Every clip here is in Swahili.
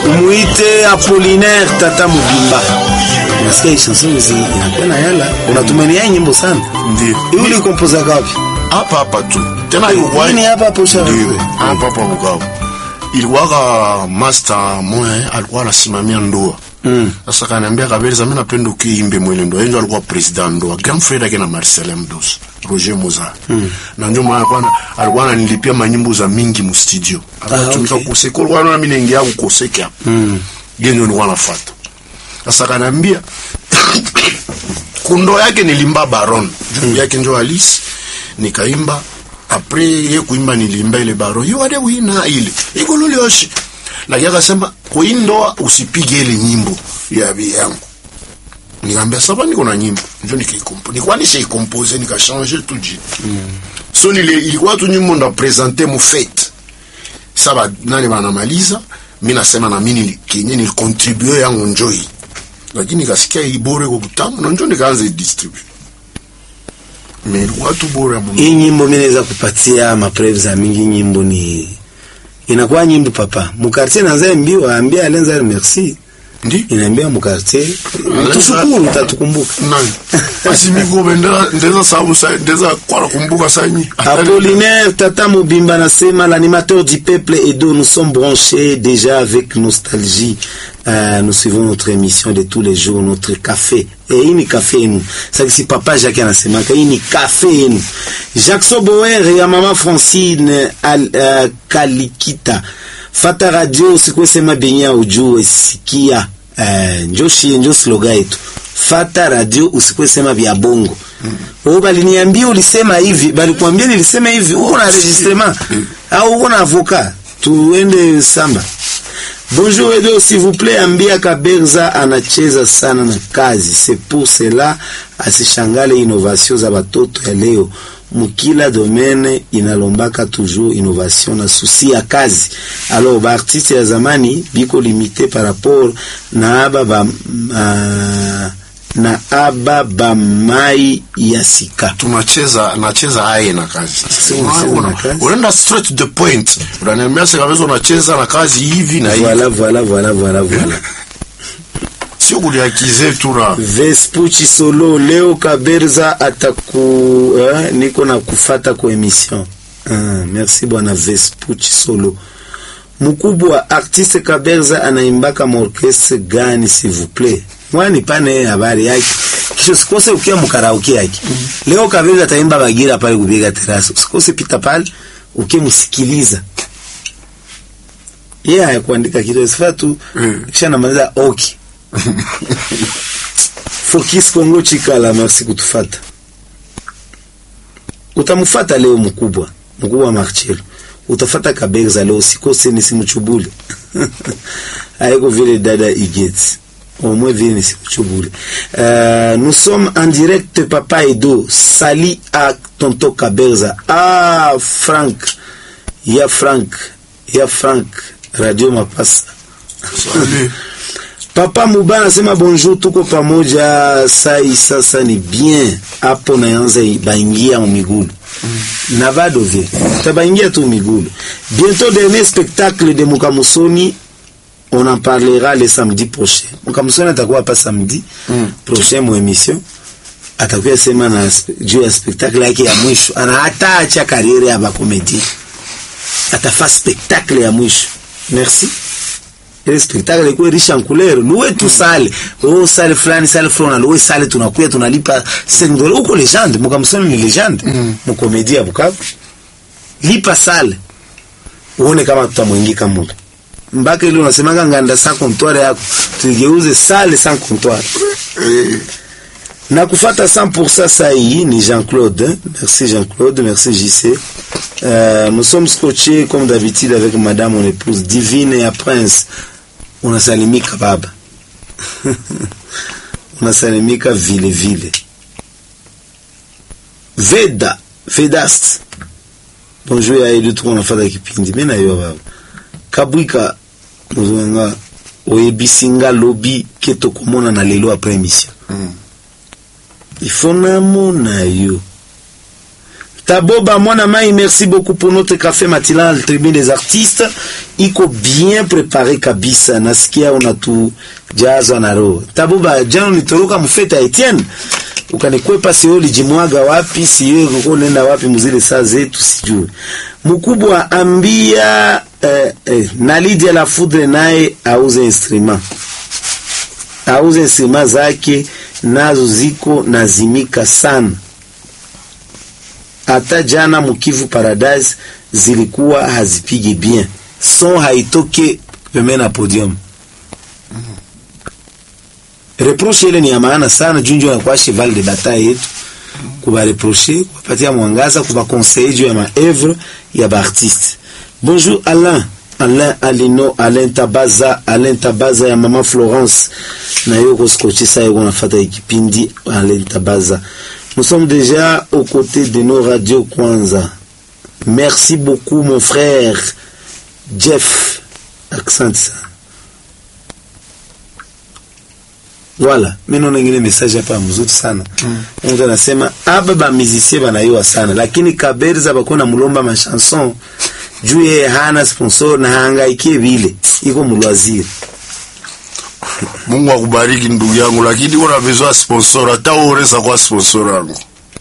Tumuite Apollinaire Tata Mubimba. Nasikia hii chanson hizi inakwenda yala. Unatumania nyimbo sana. Ndio. Hiyo ni composer gapi? Hapa tu. Tena ilikuwa ni hapa hapo shamba. Ndio. Hapa Bukavu. Ilikuwa master moya alikuwa anasimamia ndoa. Sasa kaniambia Kabeza, mimi napenda ukiimbe mwele ndoa. Yeye alikuwa president ndoa. Grand frère yake na Marcel Mdos, Roger Moza. Na ndio maana alikuwa ananilipia manyimbo za mingi mu studio. Anatumika kusekol kwa na mimi naingia kukoseka hapo. Genyo ni wanafuata. Sasa kaniambia kundo yake nilimba Baron. Juu yake ndio Alice. Nikaimba après ye kuimba nilimba ile Baron. Yo ade wina ile. Iko lule yoshi. Lakini akasema kuindoa usipige ile nyimbo ya bi yangu. Nikamwambia sasa niko na nyimbo. Ndio nikaikompoze. Nilikuwa nishaikompose nikachange tout jit. So ilikuwa tu nyimbo ndo presenter mu fête. Sasa nani wanamaliza? Mimi nasema na mimi kenye nilicontribute yangu enjoy. Lakini nikasikia ibore kwa kutamu na ndio nikaanza distribute. Mais watu bora mbona. Hii nyimbo mimi naweza kupatia mapreve za mingi nyimbo ni inakuwa nyimbo papa. Mukartie naanza mbio aambia Alenza merci. Ndi? Inaambia mukartie tushukuru utatukumbuka. Nani? Basi miko ndeza sababu ndeza kwa kumbuka sanyi. Apollinaire Tata Mubimba nasema l'animateur du peuple Edo, nous sommes branchés déjà avec nostalgie. Nous suivons notre émission de tous les jours, notre café. Et ini café nous. Ça que si papa Jacques anasema ini café nous. Jacques Soboer ya mama Francine Kalikita. Fata radio usikwe sema benya ujue sikia. Njo slogan yetu. Fata radio usikwe sema vya bongo. Wewe baliniambia ulisema hivi, bali kuambia nilisema hivi, uko na enregistrement au uko na avocat. Tuende samba. Bonjour Edo, s'il vous plaît, ambia Kaberza anacheza sana na kazi. C'est pour cela asishangale innovation za batoto ya leo. Mukila domaine inalombaka toujours innovation na souci ya kazi. Alors ba artiste ya zamani biko limité par rapport na aba ba mai ya sika. Nacheza aye na kazi. Unaenda straight to the point. Unaniambia sasa kabisa unacheza na kazi hivi na hivi. Voilà. Sio kuliakize tu na Vespucci solo leo Kaberza niko na kufata kwa emission. Merci bwana Vespucci solo. Mkubwa artiste Kaberza anaimbaka orchestre gani s'il vous plaît? Mwani pane habari yake. Kisho sikose ukia mkaraoke yake. Leo Kaberza ataimba Bagira pale kubiga terrasse. Sikose pita pale ukimsikiliza. Yeye hakuandika kitu sifatu kisha namaliza okay. Focus Congo Chikala, merci kutufata. Utamufata leo mkubwa Marcelo. Utafata Kaberza leo sikose nisimuchubule. Haiko vile dada Igets. Au moins vile nisimuchubule. Nous sommes en direct Papa Edo. Sali à tonton Kaberza. Frank. Ya Frank. Radio Mapasa. Salut. Papa Muba anasema bonjour, tuko pamoja sasa ni bien. Hapo naanza baingia migulu. Na bado vile. Tabaingia tu migulu. Bientôt dernier spectacle de Mukamusoni, on en parlera le samedi prochain. Mukamusoni atakuwa pas samedi prochain mu émission. Atakuwa sema na juu ya spectacle yake ya mwisho. Ana ataacha carrière ya bakomedi. Atafa spectacle ya mwisho. Merci. Le spectacle iko riche en couleur. Loué tout sale. Sale fulani, loué sale tunakuya tunalipa $5. Uko legende, Mukamusoni ni legende. Mkomedi ya Bukavu. Lipa sale. Uone kama tutamuingika mule. Mbaka ile unasemanga nganda sans comptoir yako. Tugeuze sale sans comptoir. Na kufata 100% sahi ni Jean-Claude. Merci Jean-Claude, merci JC. Nous sommes scotchés comme d'habitude avec madame mon épouse divine et à prince. Unasalimika baba. Unasalimika vile. Vedast. Bonjour ya Edu tuko nafata kipindi. Mena yo baba. Kabwika muzunga oyebisinga lobby keto komona na lelo après émission. Ifona mona yo. Taboba Mwana Mai, merci beaucoup pour notre café matinal Tribune des artistes. Iko bien préparé kabisa. Nasikia unatujazwa na roho. Taboba, jana nitoroka mfeta Etienne. Ukanikwepa sio ulijimwaga wapi, sio uko nenda wapi mzile saa zetu sijui. Mkubwa ambia na Lydia la Foudre naye auze instrument. Auze instrument zake nazo ziko nazimika sana. Hata jana Mukivu Paradise zilikuwa hazipigi bien. Son haitoke pembeni na podium. Reproche ile ni ya maana sana junjo na kwa cheval de bataille yetu. Kuba reprocher, kupatia mwangaza, kuba conseiller juu ya maevre ya baartiste. Bonjour Alain Alino, Alain Tabaza ya Mama Florence. Na yoko skochisa yoko nafata ikipindi Alain Tabaza. Nous sommes déjà aux côtés de nos radios Kwanza. Merci beaucoup mon frère Jeff. Accent ça. Voilà, mimi ningine message hapa mzuri sana. Mtu anasema aba musicien banaiwa sana, lakini Kaberza bako na mulomba ma chanson juu yeye hana sponsor na hangaikie vile. Iko mulwaziri. Mungu akubariki ndugu yangu, lakini una besoin sponsor, hata uresa kwa sponsor wangu.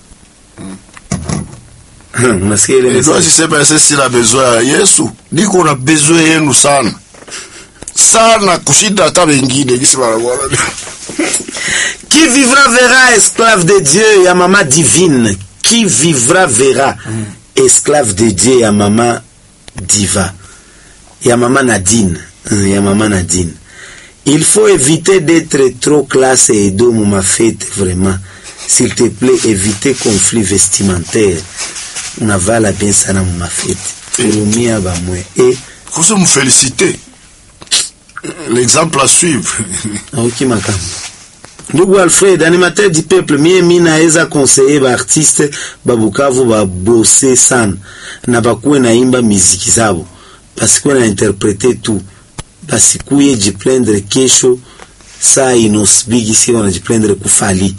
Unasikia ile message? Ndio sisema sisi la besoin Yesu, niko na besoin yenu sana. Sana kushinda hata wengine kisi bwana. Qui vivra verra, esclave de Dieu ya Mama Divine. Qui vivra verra, esclave de Dieu ya Mama Diva. Ya Mama Nadine. Ya Mama Nadine. Il faut éviter d'être trop classe et d'eau ma fête, vraiment. S'il te plaît, éviter conflit vestimentaire. On avala bien ça dans ma fête. Urumia ba mwe. Et faut me féliciter. L'exemple à suivre. Ok, makam. Ndugu Alfred, animateur du peuple, mie naeza conseiller ba artiste ba Bukavu ba bosser sana na bakuwe na imba muziki zabo, basikuwe na interprete tu, basikuye jiplendre kesho saa inosbigi si wanajiplendre kufali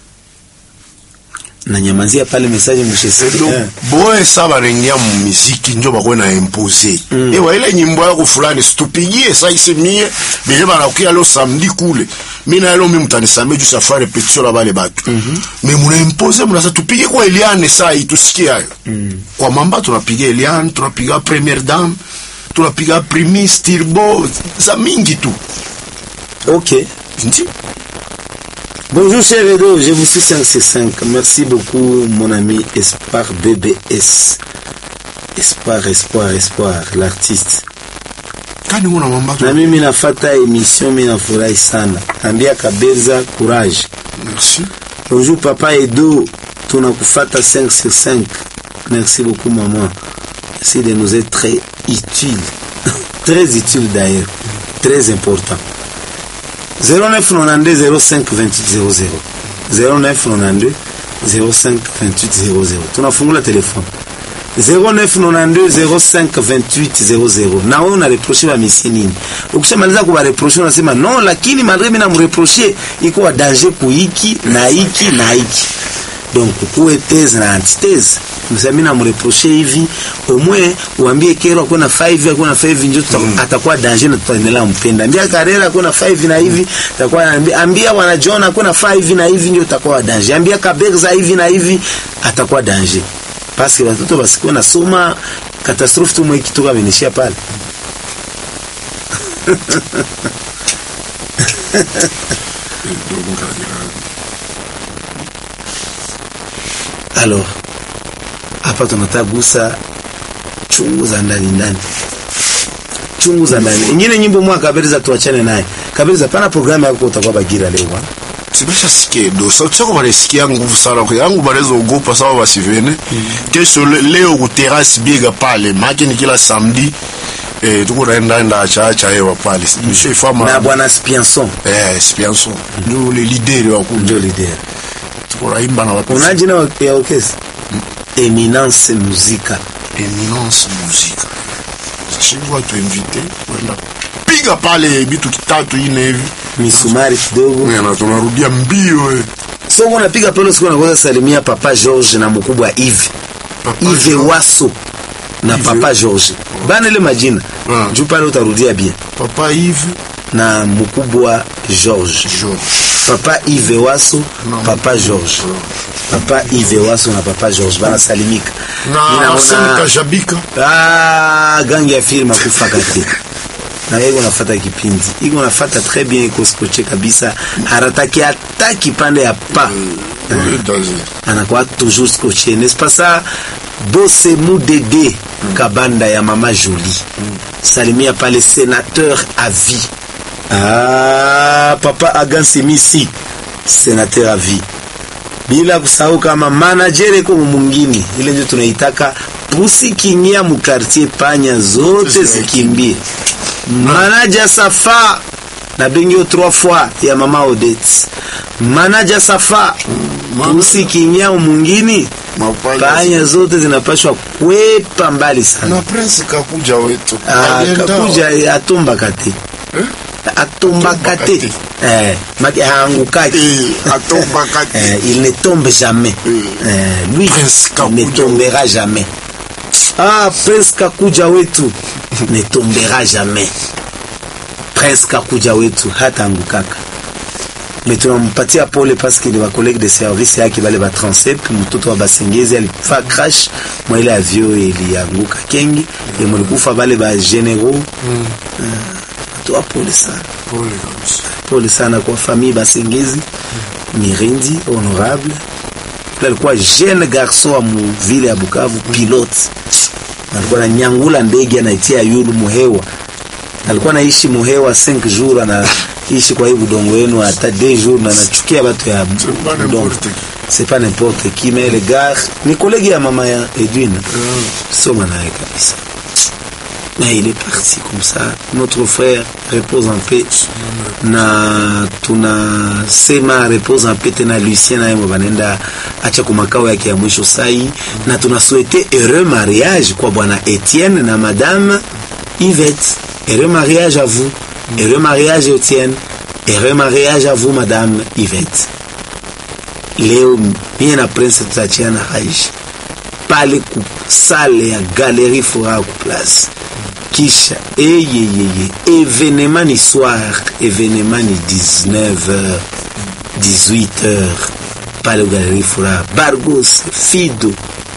na nyamazia pale message mshesedi boe saba rengia muziki njo bakwe na imposer ewa ile nyimbo yako fulani situpigie saa isemie bile bana ukia lo samedi kule mina yalo mimi mtanisamee juu safari repetition la bale batu mais muna imposer muna tupige kwa Eliane saa hii tusikie hayo kwa mamba tunapiga Eliane, tunapiga Première Dame, tunapiga Primis Turbo za mingi tu. OK. Ndi. Bonjour cher Edo, je vous suis 5C5. Merci beaucoup mon ami Espoir BBS. Espoir, l'artiste. Kani muna mamba tu. Na mimi nafata émission, mimi nafurahi sana. Ambia Kaberza courage. Merci. Bonjour papa Edo, tunakufata 5C5. Merci beaucoup maman. Merci de nous être très utile. Très utile d'ailleurs. Très important. 0992 05 28 00 0992 05 28 00. Tunafungula telefone 0992 05 28 00. Na wewe unareproche wa misi nini? Ukishamaliza kuwa reproche unasema no, lakini malgré mimi namreproche iko wa danger kuiki na hiki na hiki. Donc kuwe thèse na antithèse. Msemi na mreproche hivi omwe uambie kero akona 5 akona 5 ndio atakuwa danger na tutaendelea mpenda. Ambia Karera akona 5 na hivi atakuwa ambia wana John akona 5 na hivi ndio atakuwa danger. Ambia Kaberza hivi na hivi atakuwa danger. Parce que watoto basikuwa na soma catastrophe tu mwe kitoka benishia pale. Alors hapa tunatagusa chunguza ndani. Chunguza ndani. Ingine nyimbo mwa Kaberza tuachane naye. Kaberza pana programu yako utakuwa Bagira leo bwana. Sibasha sikie do. Sauti yako baresikia nguvu sana kwa yangu barezo ogopa sawa basivene. Kesho leo ku terrasse biega pale. Maki ni kila samedi tuko naenda acha hewa pale. Monsieur Fama na bwana Spianson. Spianson. Ndio le leader wa kundi leader. Tuko raimba na watu. Unajina ya orchestre. Eminence Musica. Eminence Musica. Sasa tu invité kwenda piga pale bitu kitatu ine hivi. Misumari kidogo. Na tunarudia mbio. So unapiga pale siku unakosa salimia papa George na mkubwa hivi. Yves Waso na Papa George. Bana ile majina. Juu pale utarudia bien. Papa Yves na mkubwa George. Papa Yves Waso, Papa George. Papa Yves Waso na Papa George bana salimika. Na Arsene Kajabika. Gangi ya firma kufa kati. Na yeye unafuata kipindi. Iko unafuata très bien iko skoche kabisa. Hataki pande ya pa. Anakuwa toujours skoche. N'est-ce pas ça? Bosse Moudede Kabanda ya Mama Jolie. Salimia pale sénateur à vie. Papa Agansimisi sénateur à vie. Bila kusahau kama manager eko mwingine. Ile ndio tunaitaka pusi kinyia mu quartier panya zote zikimbie. Manager Safa na bengio 3 fois ya Mama Odette. Manager Safa pusi kinyia mwingine. Panya zote zinapashwa kwepa mbali sana. Na Prince Kakuja wetu. Kakuja atomba kati. Atomba kati. Maki haangukaki. Atomba kati. Il ne tombe jamais. Lui, il ne tombera jamais. Prince Kakuja wetu ne tombera jamais. Prince Kakuja wetu hata angukaka. Mais tunampatia pole parce que ni wa collègue de service yake bale ba transept mtoto wa Basengezi alifa crash mwa ile avion ilianguka Kengi et mulikufa bale ba généraux. Toa pole sana. Pole sana kwa famille Basengezi. Mirindi honorable. Alikuwa jeune garçon wa ville ya Bukavu pilote. Alikuwa na nyangula ndege anaitia yulu muhewa. Alikuwa naishi muhewa 5 jours anaishi kwa hii udongo wenu hata 2 jours na anachukia watu ya udongo. C'est pas n'importe qui mais le gars ni collègue ya mama ya Edwin. Soma naye kabisa. Mais il est parti comme ça. Notre frère repose en paix. Na tunasema repose en paix tena Lucien na yeye banenda acha kumakao yake ya mwisho sai na tunasouhaiter heureux mariage kwa bwana Etienne na madame Yvette. Heureux mariage à vous. Heureux mariage Etienne. Heureux mariage à vous madame Yvette. Leo mimi na Prince tutachiana haishi pale ku salle ya Galerie Fora ku place. Kisha événement ni soir, événement ni 19h, 18h pale Galerie Fora. Bargos, Fido.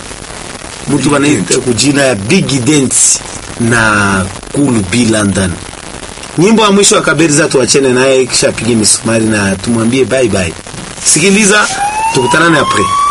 Mtu wanaita kujina ya Big Dance na Cool B London. Nyimbo ya mwisho akaberiza tuachene naye kisha pige misumari na tumwambie bye bye. Sikiliza tukutana apres.